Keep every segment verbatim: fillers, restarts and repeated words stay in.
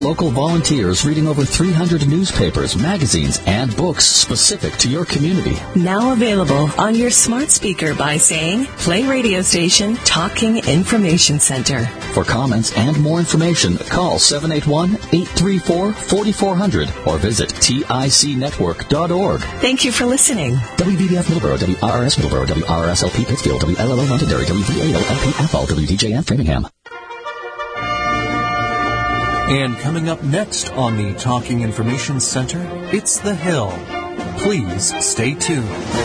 Local volunteers reading over three hundred newspapers, magazines, and books specific to your community. Now available on your smart speaker by saying, play radio station Talking Information Center. For comments and more information, call seven eight one, eight three four, four four zero zero or visit tic network dot org. Thank you for listening. W B B F Middleborough, W R R S Middleborough, W R R S L P Pittsfield, W L L O Londonderry, W V A L L P Athol, W D J F Framingham. And coming up next on the Talking Information Center, it's The Hill. Please stay tuned.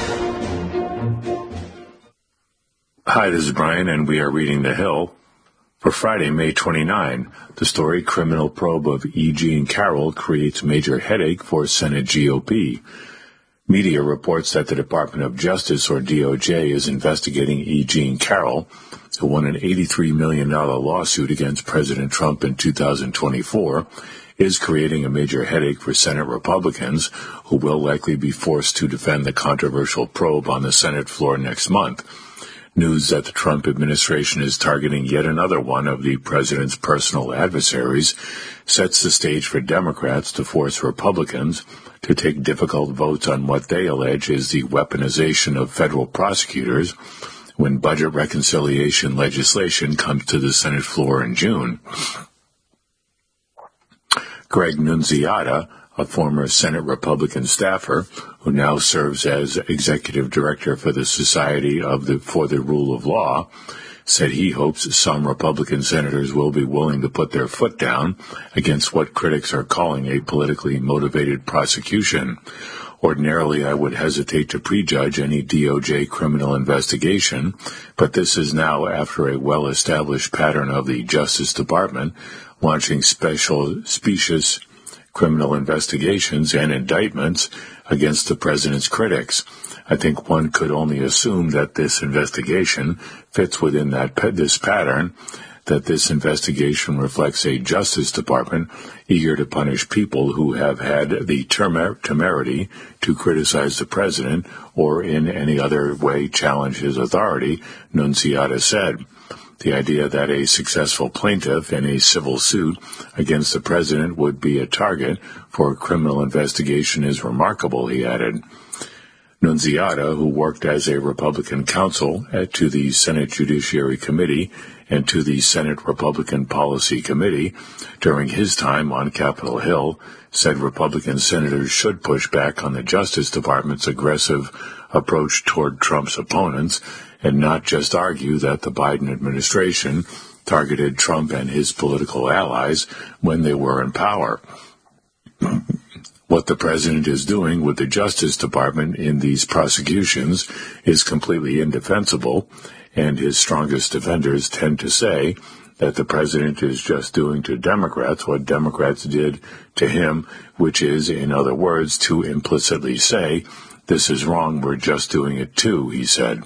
Hi, this is Brian, and we are reading The Hill for Friday, May twenty-ninth. The story, Criminal Probe of E. Jean Carroll Creates Major Headache for Senate G O P. Media reports that the Department of Justice, or D O J, is investigating E. Jean Carroll, who won an eighty-three million dollars lawsuit against President Trump in two thousand twenty-four, is creating a major headache for Senate Republicans, who will likely be forced to defend the controversial probe on the Senate floor next month. News that the Trump administration is targeting yet another one of the president's personal adversaries sets the stage for Democrats to force Republicans to take difficult votes on what they allege is the weaponization of federal prosecutors when budget reconciliation legislation comes to the Senate floor in June. Greg Nunziata, a former Senate Republican staffer who now serves as executive director for the Society of the, for the Rule of Law, said he hopes some Republican senators will be willing to put their foot down against what critics are calling a politically motivated prosecution. Ordinarily, I would hesitate to prejudge any D O J criminal investigation, but this is now after a well-established pattern of the Justice Department launching special specious criminal investigations and indictments against the president's critics. I think one could only assume that this investigation fits within that this pattern, that this investigation reflects a Justice Department eager to punish people who have had the temer- temerity to criticize the president or in any other way challenge his authority, Nunziata said. The idea that a successful plaintiff in a civil suit against the president would be a target for a criminal investigation is remarkable, he added. Nunziata, who worked as a Republican counsel at, to the Senate Judiciary Committee and to the Senate Republican Policy Committee during his time on Capitol Hill, said Republican senators should push back on the Justice Department's aggressive approach toward Trump's opponents and not just argue that the Biden administration targeted Trump and his political allies when they were in power. What the president is doing with the Justice Department in these prosecutions is completely indefensible, and his strongest defenders tend to say that the president is just doing to Democrats what Democrats did to him, which is, in other words, to implicitly say, this is wrong, we're just doing it too, he said.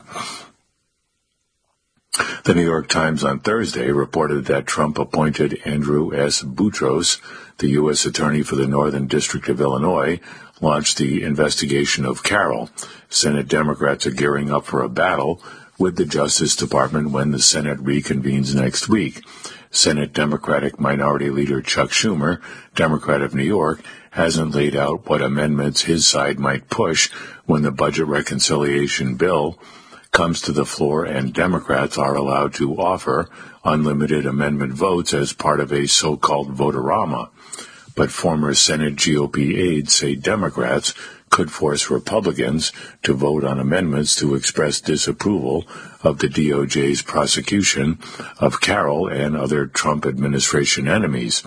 The New York Times on Thursday reported that Trump appointed Andrew S. Boutros, the U S Attorney for the Northern District of Illinois, launched the investigation of Carroll. Senate Democrats are gearing up for a battle with the Justice Department when the Senate reconvenes next week. Senate Democratic Minority Leader Chuck Schumer, Democrat of New York, hasn't laid out what amendments his side might push when the budget reconciliation bill comes to the floor and Democrats are allowed to offer unlimited amendment votes as part of a so-called votorama. But former Senate G O P aides say Democrats could force Republicans to vote on amendments to express disapproval of the D O J's prosecution of Carroll and other Trump administration enemies.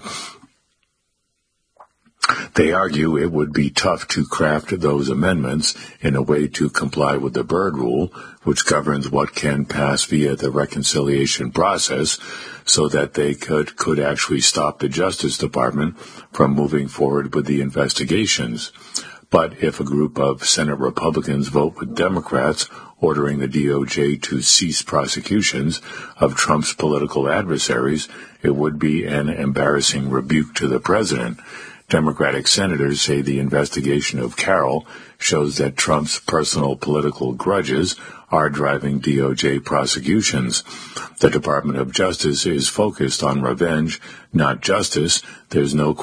They argue it would be tough to craft those amendments in a way to comply with the Byrd Rule, which governs what can pass via the reconciliation process, so that they could, could actually stop the Justice Department from moving forward with the investigations. But if a group of Senate Republicans vote with Democrats ordering the D O J to cease prosecutions of Trump's political adversaries, it would be an embarrassing rebuke to the president. Democratic senators say the investigation of Carroll shows that Trump's personal political grudges are driving D O J prosecutions. The Department of Justice is focused on revenge, not justice. There's no